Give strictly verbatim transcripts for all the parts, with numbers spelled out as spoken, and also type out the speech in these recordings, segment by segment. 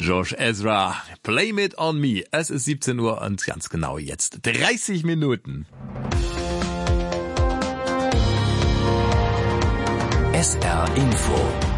Josh Ezra, Blame It On Me. Es ist siebzehn Uhr und ganz genau jetzt dreißig Minuten. S R Info.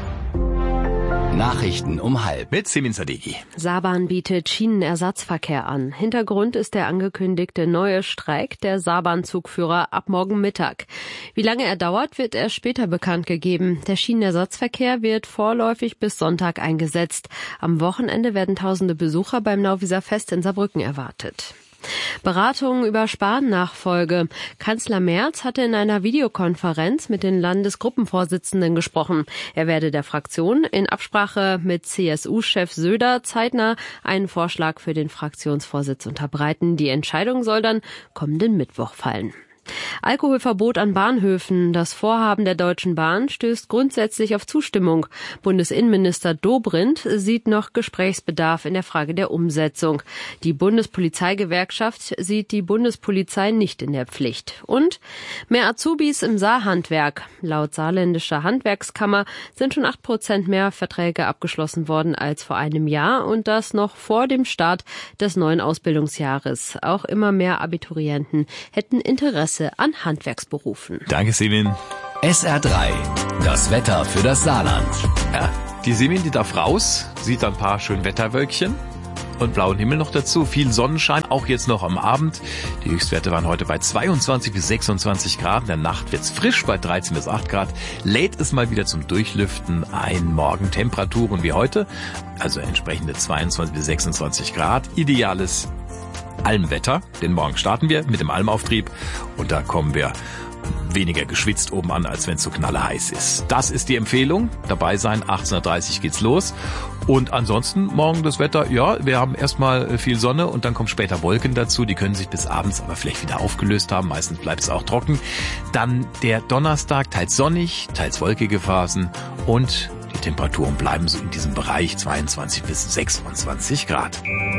Nachrichten um halb. Mit Semin Sadeghi. Saban bietet Schienenersatzverkehr an. Hintergrund ist der angekündigte neue Streik der Saban-Zugführer ab morgen Mittag. Wie lange er dauert, wird erst später bekannt gegeben. Der Schienenersatzverkehr wird vorläufig bis Sonntag eingesetzt. Am Wochenende werden tausende Besucher beim Nauwieser Fest in Saarbrücken erwartet. Beratungen über Spahn-Nachfolge. Kanzler Merz hatte in einer Videokonferenz mit den Landesgruppenvorsitzenden gesprochen. Er werde der Fraktion in Absprache mit C S U-Chef Söder zeitnah einen Vorschlag für den Fraktionsvorsitz unterbreiten. Die Entscheidung soll dann kommenden Mittwoch fallen. Alkoholverbot an Bahnhöfen. Das Vorhaben der Deutschen Bahn stößt grundsätzlich auf Zustimmung. Bundesinnenminister Dobrindt sieht noch Gesprächsbedarf in der Frage der Umsetzung. Die Bundespolizeigewerkschaft sieht die Bundespolizei nicht in der Pflicht. Und mehr Azubis im Saarhandwerk. Laut saarländischer Handwerkskammer sind schon acht Prozent mehr Verträge abgeschlossen worden als vor einem Jahr und das noch vor dem Start des neuen Ausbildungsjahres. Auch immer mehr Abiturienten hätten Interesse an Handwerksberufen. Danke, Semin. S R drei. Das Wetter für das Saarland. Ja, die Semin, die darf raus, sieht ein paar schöne Wetterwölkchen und blauen Himmel noch dazu. Viel Sonnenschein, auch jetzt noch am Abend. Die Höchstwerte waren heute bei zweiundzwanzig bis sechsundzwanzig Grad. In der Nacht wird's frisch bei dreizehn bis acht Grad. Lädt es mal wieder zum Durchlüften ein. Morgen Temperaturen wie heute, also entsprechende zweiundzwanzig bis sechsundzwanzig Grad. Ideales Almwetter, denn morgen starten wir mit dem Almauftrieb und da kommen wir weniger geschwitzt oben an, als wenn es so knallheiß ist. Das ist die Empfehlung. Dabei sein, achtzehn Uhr dreißig geht's los. Und ansonsten morgen das Wetter, ja, wir haben erstmal viel Sonne und dann kommen später Wolken dazu. Die können sich bis abends aber vielleicht wieder aufgelöst haben. Meistens bleibt es auch trocken. Dann der Donnerstag, teils sonnig, teils wolkige Phasen und die Temperaturen bleiben so in diesem Bereich zweiundzwanzig bis sechsundzwanzig Grad.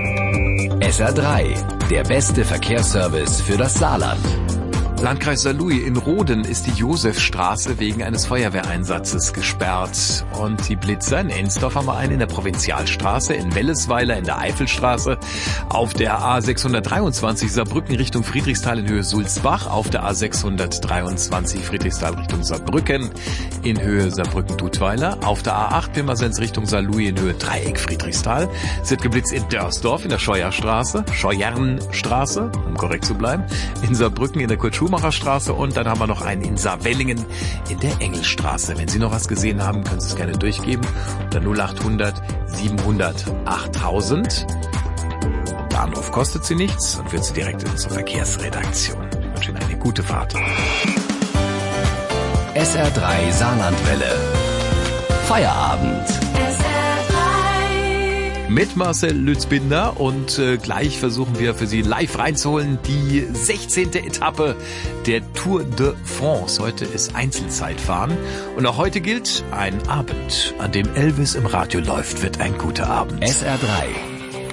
S R drei, der beste Verkehrsservice für das Saarland. Landkreis Saarlouis in Roden ist die Josefstraße wegen eines Feuerwehreinsatzes gesperrt. Und die Blitzer in Ensdorf haben wir einen in der Provinzialstraße, in Wellesweiler in der Eifelstraße, auf der A sechshundertdreiundzwanzig Saarbrücken Richtung Friedrichsthal in Höhe Sulzbach, auf der A sechshundertdreiundzwanzig Friedrichsthal Richtung Saarbrücken in Höhe Saarbrücken-Dudweiler, auf der A acht Pirmasens Richtung Saarlouis in Höhe Dreieck Friedrichsthal. Es wird geblitzt in Dörsdorf in der Scheuerstraße, Scheuernstraße, um korrekt zu bleiben, in Saarbrücken in der Kurt-Schumacher-Straße und dann haben wir noch einen in Saarwellingen in der Engelstraße. Wenn Sie noch was gesehen haben, können Sie es gerne durchgeben. Unter null achthundert siebenhundert achttausend. Der Anruf kostet Sie nichts und führt Sie direkt in unsere Verkehrsredaktion. Ich wünsche Ihnen eine gute Fahrt. S R drei Saarlandwelle. Feierabend. Mit Marcel Lützbinder und äh, gleich versuchen wir für Sie live reinzuholen die sechzehnte Etappe der Tour de France. Heute ist Einzelzeitfahren und auch heute gilt, ein Abend, an dem Elvis im Radio läuft, wird ein guter Abend. S R drei.